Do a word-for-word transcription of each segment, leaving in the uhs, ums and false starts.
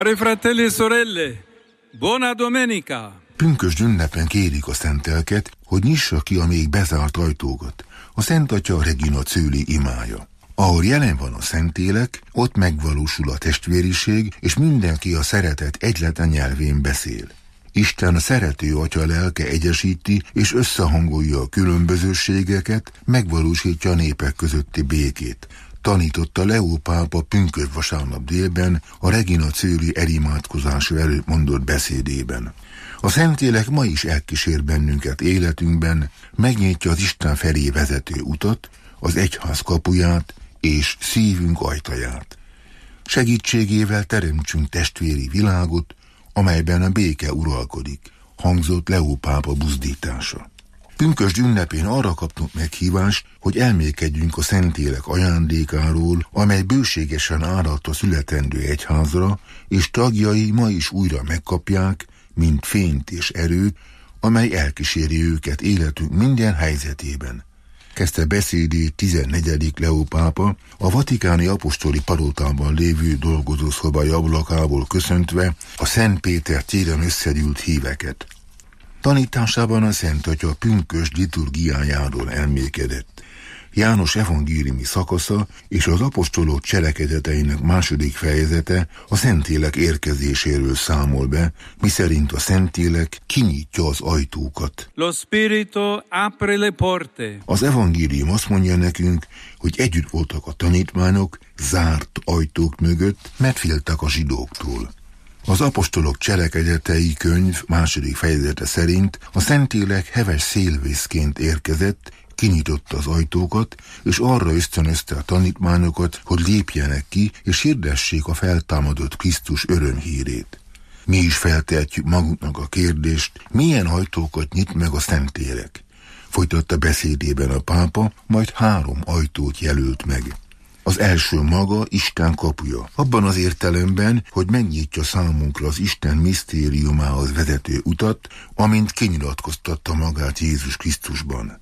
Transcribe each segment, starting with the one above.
Fratelli e sorelle, buona domenica! Pünkösd ünnepen kérik a szentelket, hogy nyissa ki a még bezárt ajtókat. A Szent Atya Regina Coeli imája. Ahol jelen van a Szentlélek, ott megvalósul a testvériség, és mindenki a szeretet egyletlen nyelvén beszél. Isten a szerető Atya lelke egyesíti és összehangolja a különbözőségeket, megvalósítja a népek közötti békét. Tanította Leó pápa pünkösd vasárnap délben a Regina Coeli elimádkozása előtt mondott beszédében. A Szentlélek ma is elkísér bennünket életünkben, megnyitja az Isten felé vezető utat, az egyház kapuját és szívünk ajtaját. Segítségével teremtsünk testvéri világot, amelyben a béke uralkodik, hangzott Leó pápa buzdítása. Pünkösd ünnepén arra kaptunk meghívást, hogy elmékedjünk a Szentlélek ajándékáról, amely bőségesen áradt a születendő egyházra, és tagjai ma is újra megkapják, mint fényt és erőt, amely elkíséri őket életünk minden helyzetében. Kezdte beszédét tizennegyedik Leó pápa, a vatikáni apostoli palotában lévő dolgozószobai ablakából köszöntve a Szent Péter téren összegyűlt híveket. Tanításában a Szent Atya pünkösd liturgiájáról elmékedett. János evangéliumi szakasza és az apostolok cselekedeteinek második fejezete a Szentlélek érkezéséről számol be, miszerint a Szentlélek kinyitja az ajtókat. Lo Spirito apre le porte. Az evangélium azt mondja nekünk, hogy együtt voltak a tanítványok zárt ajtók mögött, mert féltek a zsidóktól. Az apostolok cselekedetei könyv második fejezete szerint a Szentlélek heves szélvészként érkezett, kinyitotta az ajtókat, és arra ösztönözte a tanítványokat, hogy lépjenek ki, és hirdessék a feltámadott Krisztus örömhírét. Mi is feltehetjük magunknak a kérdést, milyen ajtókat nyit meg a Szentlélek. Folytatta beszédében a pápa, majd három ajtót jelölt meg. Az első maga Isten kapuja, abban az értelemben, hogy megnyitja számunkra az Isten misztériumához vezető utat, amint kinyilatkoztatta magát Jézus Krisztusban.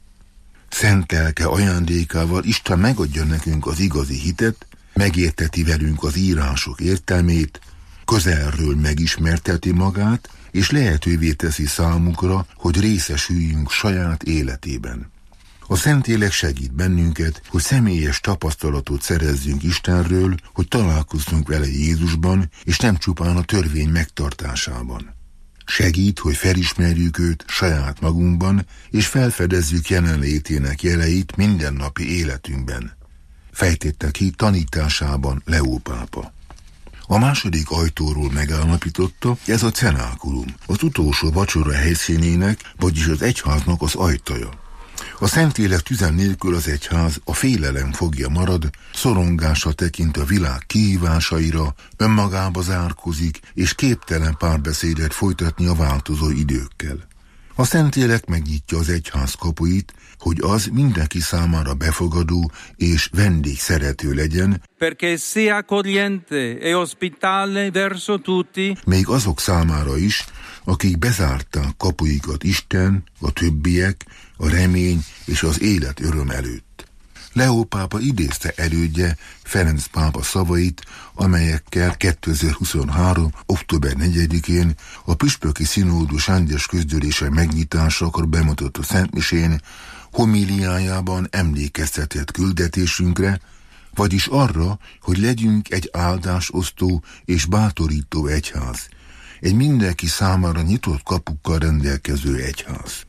Szent lelke ajándékával Isten megadja nekünk az igazi hitet, megérteti velünk az írások értelmét, közelről megismerteti magát, és lehetővé teszi számunkra, hogy részesüljünk saját életében. A Szentlélek segít bennünket, hogy személyes tapasztalatot szerezzünk Istenről, hogy találkozzunk vele Jézusban, és nem csupán a törvény megtartásában. Segít, hogy felismerjük őt saját magunkban, és felfedezzük jelenlétének jeleit mindennapi életünkben. Fejtette ki tanításában Leó pápa. A második ajtóról megállapította, ez a cenákulum, az utolsó vacsora helyszínének, vagyis az egyháznak az ajtaja. A Szentlélek tüze nélkül az egyház a félelem fogja marad, szorongása tekint a világ kihívásaira, önmagába zárkozik, és képtelen párbeszédet folytatni a változó időkkel. A Szentlélek megnyitja az egyház kapuit, hogy az mindenki számára befogadó és vendégszerető legyen, Perché sia accogliente e ospitale verso tutti, még azok számára is, akik bezárták kapuikat Isten, a többiek, a remény és az élet öröm előtt. Leó pápa idézte elődje Ferenc pápa szavait, amelyekkel kétezer-huszonhárom. október negyedikén a püspöki színódus rendes közgyűlése megnyitásakor bemutatott szentmisén homíliájában emlékeztetett küldetésünkre, vagyis arra, hogy legyünk egy áldásosztó és bátorító egyház, egy mindenki számára nyitott kapukkal rendelkező egyház.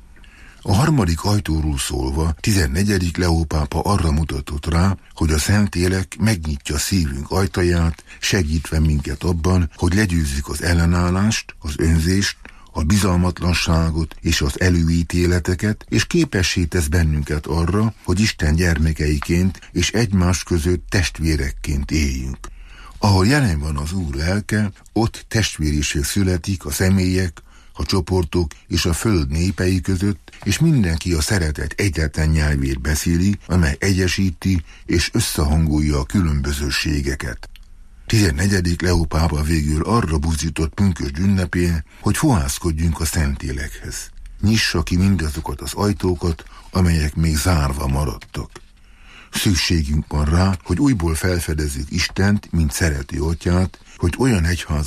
A harmadik ajtóról szólva, tizennegyedik Leó pápa arra mutatott rá, hogy a Szentlélek megnyitja szívünk ajtaját, segítve minket abban, hogy legyőzzük az ellenállást, az önzést, a bizalmatlanságot és az előítéleteket, és képessé tesz bennünket arra, hogy Isten gyermekeiként és egymás között testvérekként éljünk. Ahol jelen van az Úr lelke, ott testvériség születik a személyek, a csoportok és a föld népei között, és mindenki a szeretet egyetlen nyelvét beszéli, amely egyesíti és összehangolja a különbözőségeket. tizennegyedik Leó pápa végül arra buzdított pünkösd ünnepén, hogy fohászkodjunk a Szentlélekhez. Nyissa ki mindazokat az ajtókat, amelyek még zárva maradtak. Szükségünk van rá, hogy újból felfedezzük Istent, mint szerető atyát, hogy olyan egyház